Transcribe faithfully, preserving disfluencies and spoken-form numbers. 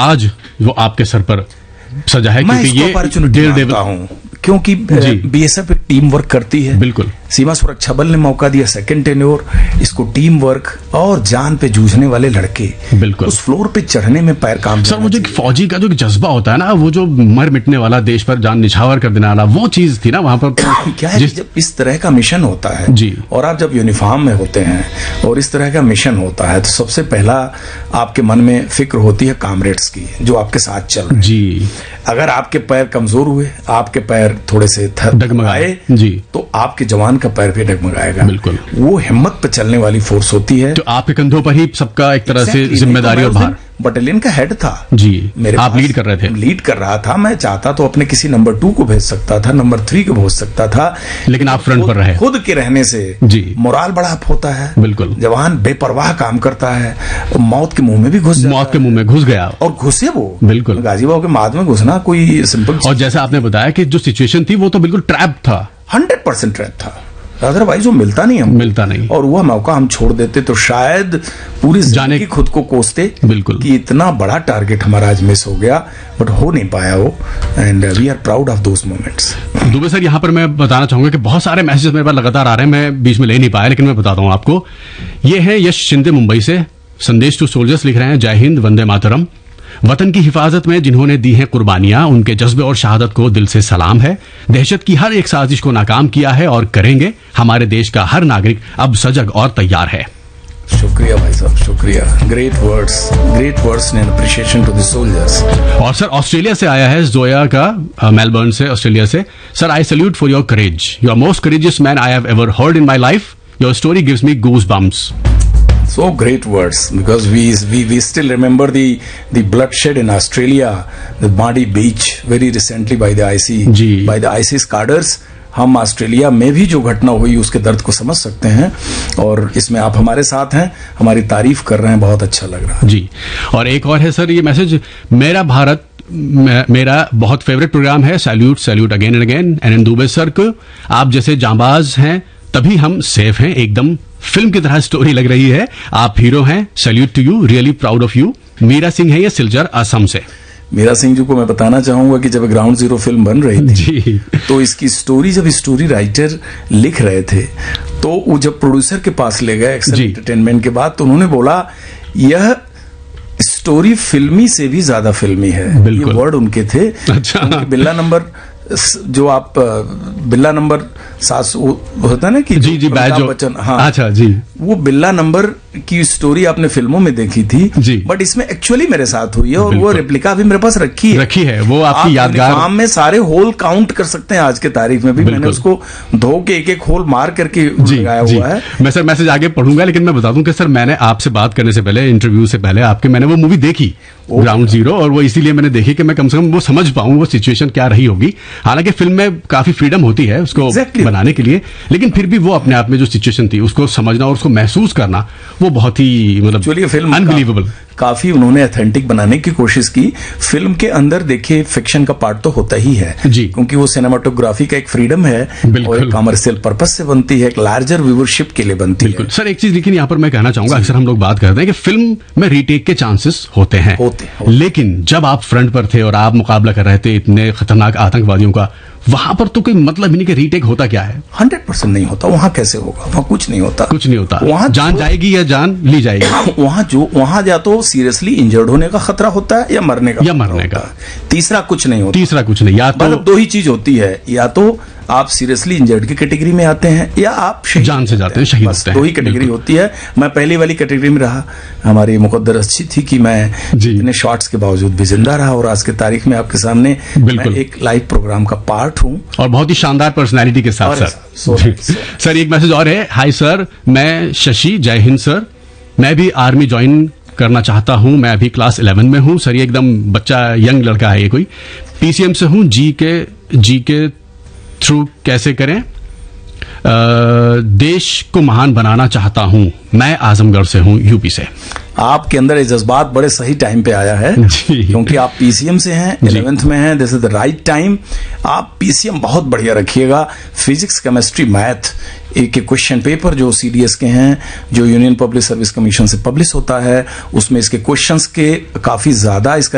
ताज वो आपके सर पर सजा है, क्योंकि ये अपॉर्चुनिटी मानता हूं, क्योंकि बीएसएफ एक टीम वर्क करती है। बिल्कुल, सीमा सुरक्षा बल ने मौका दिया, सेकंड टेन्योर, इसको टीम वर्क और जान पे जूझने वाले लड़के, बिल्कुल उस फ्लोर पे चढ़ने में पैर काम। सर, वो जो फौजी का जो जज्बा होता है ना, वो जो मर मिटने वाला, देश पर जान निछावर कर देने वाला, वो चीज थी ना वहां पर। क्या है जिस... जब इस तरह का मिशन होता है जी, और आप जब यूनिफॉर्म में होते हैं और इस तरह का मिशन होता है, तो सबसे पहला आपके मन में फिक्र होती है कामरेड्स की, जो आपके साथ चल रहे हैं जी। अगर आपके पैर कमजोर हुए, आपके पैर थोड़े से डगमगाए जी, तो आपके जवान का पैर भी डगमगाएगा। बिल्कुल, वो हिम्मत पे चलने वाली फोर्स होती है। तो आपके कंधों पर ही सबका एक तरह से जिम्मेदारी और भार। बटालियन का हेड था जी, मेरे आप लीड कर रहे थे। लीड कर रहा था। मैं चाहता तो अपने किसी नंबर टू को भेज सकता था, नंबर थ्री को भेज सकता था, लेकिन आप फ्रंट पर रहे। खुद के रहने से जी मोराल बड़ा अप होता है। बिल्कुल, जवान बेपरवाह काम करता है, मौत के मुंह में भी घुस मौत के मुंह में घुस गया और घुसे वो। बिल्कुल, गाजीबाव के माद में घुसना कोई सिंपल। और जैसा आपने बताया कि जो सिचुएशन थी वो तो बिल्कुल ट्रैप था, हंड्रेड परसेंट ट्रैप था, अदरवाइज वो मिलता नहीं हमको, मिलता नहीं। और वह मौका हम छोड़ देते तो शायद पूरी जाने की खुद को कोसते। बिल्कुल, कि इतना बड़ा टारगेट हमारा आज मिस हो गया, बट हो नहीं पाया वो, and we are proud of those moments. Dubey sir, यहाँ पर मैं बताना चाहूंगा कि बहुत सारे मैसेजेस मेरे पास लगातार आ रहे हैं, मैं बीच में ले नहीं पाया, लेकिन मैं बताता हूँ आपको। ये है यश शिंदे मुंबई से, संदेश टू सोल्जर्स लिख रहे हैं, जय हिंद, वंदे मातरम। वतन की हिफाजत में जिन्होंने दी हैं कुर्बानियां, उनके जज्बे और शहादत को दिल से सलाम है। दहशत की हर एक साजिश को नाकाम किया है और करेंगे। हमारे देश का हर नागरिक अब सजग और तैयार है। शुक्रिया भाई साहब, शुक्रिया। Great words, great words and appreciation to the soldiers. और सर, ऑस्ट्रेलिया से आया है जोया का, मेलबर्न से, ऑस्ट्रेलिया से। Sir, I salute for your courage, you are most courageous man I have ever heard in my life. Your story gives me goose bumps. So great words, because we we we still remember the the bloodshed in Australia, the Mardi Beach, very recently by the I C by the ISIS cadres. हम Australia में भी जो घटना हुई उसके दर्द को समझ सकते हैं, और इसमें आप हमारे साथ हैं, हमारी तारीफ कर रहे हैं, बहुत अच्छा लग रहा है जी। और एक और है सर, ये मैसेज, मेरा भारत मेरा बहुत फेवरेट प्रोग्राम है, salute salute again and again. And Dubey sir को आप जैसे जांबाज हैं तभी हम सेफ हैं, एकदम फिल्म की तरह स्टोरी लग रही है, आप हीरो हैं, salute to you, really proud of you. Meera Singh है ये सिलचर असम से। मीरा सिंह जी को मैं बताना चाहूंगा कि जब ग्राउंड जीरो फिल्म बन रही थी जी, तो इसकी स्टोरी जब स्टोरी राइटर लिख रहे थे, तो वो जब प्रोड्यूसर के पास ले गए एक्सेल एंटरटेनमेंट के बाद, तो उन्होंने बोला यह स्टोरी फिल्मी से भी ज्यादा फिल्मी है। ये वर्ड उनके थे। अच्छा। बिल्ला नंबर जो आप बिल्ला नंबर सास होता है ना कि जी जी अमिताभ बच्चन, हाँ, अच्छा जी, वो बिल्ला नंबर की स्टोरी आपने फिल्मों में देखी थी जी, बट इसमें एक्चुअली मेरे साथ हुई है, और वो रेप्लिका भी मेरे पास रखी है रखी है वो आपकी यादगार। काम में सारे होल काउंट कर सकते हैं आज के तारीख में भी, मैंने उसको धो के एक एक होल मार करके लगाया हुआ है। मैं सर मैसेज आगे पढ़ूंगा, लेकिन मैं बता दूं कि सर मैंने आपसे बात करने से पहले, इंटरव्यू से पहले आपके, मैंने वो मूवी देखी ग्राउंड जीरो, और वो इसीलिए मैंने देखी कि मैं कम से कम वो समझ पाऊं वो सिचुएशन क्या रही होगी। हालांकि फिल्म में काफी फ्रीडम होती है उसको exactly. बनाने के लिए, लेकिन फिर भी वो अपने आप में जो सिचुएशन थी उसको समझना और उसको महसूस करना, वो बहुत ही मतलब फिल्म अनबिलीवेबल, काफी उन्होंने ऑथेंटिक बनाने की कोशिश की। फिल्म के अंदर देखिए फिक्शन का पार्ट तो होता ही है जी, क्योंकि वो सिनेमाटोग्राफी का एक फ्रीडम है और एक कमर्शियल पर्पज से बनती है, एक लार्जर व्यूवरशिप के लिए बनती है। सर एक चीज लेकिन यहाँ पर मैं कहना चाहूंगा, अक्सर हम लोग बात करते हैं कि फिल्म में रीटेक के चांसेस होते हैं, होते, होते। लेकिन जब आप फ्रंट पर थे और आप मुकाबला कर रहे थे इतने खतरनाक आतंकवादियों का, वहां पर तो कोई मतलब ही नहीं कि रीटेक होता क्या है। हंड्रेड परसेंट नहीं होता। वहां कैसे होगा? वहां कुछ नहीं होता, कुछ नहीं होता। वहां जान जाएगी या जान ली जाएगी। वहां जो वहां या तो सीरियसली इंजर्ड होने का खतरा होता है या मरने का या मरने का। तीसरा कुछ नहीं होता। तीसरा कुछ नहीं, या तो मतलब दो ही चीज होती है, या तो आप सीरियसली इंजर्ड की कैटेगरी में आते हैं या आप जान से जाते हैं, शहीद होते हैं। दो ही कैटेगरी होती है। मैं पहली वाली कैटेगरी में रहा। हमारी मुकद्दर अच्छी थी कि मैं इतने शॉट्स के बावजूद भी जिंदा रहा, और आज के तारीख में आपके सामने मैं एक लाइव प्रोग्राम का पार्ट हूं, और बहुत ही शानदार पर्सनैलिटी के साथ। सर सर एक मैसेज और है, हाय सर, मैं शशि, जय हिंद सर, मैं भी आर्मी ज्वाइन करना चाहता हूं, मैं अभी क्लास इलेवन में हूं। सर ये एकदम बच्चा, यंग लड़का है ये कोई। पीसीएम से हूं, जी के जी के थ्रू कैसे करें, आ, देश को महान बनाना चाहता हूं, मैं आजमगढ़ से हूं, यूपी से। आपके अंदर ये जज्बात बड़े सही टाइम पे आया है, क्योंकि आप पीसीएम से हैं, इलेवेंथ में हैं, this is the right time. आप पीसीएम बहुत बढ़िया रखिएगा। फिजिक्स, केमिस्ट्री, मैथ एक एक क्वेश्चन पेपर जो सीडीएस के हैं, जो यूनियन पब्लिक सर्विस कमीशन से पब्लिश होता है, उसमें इसके क्वेश्चंस के काफी ज्यादा इसका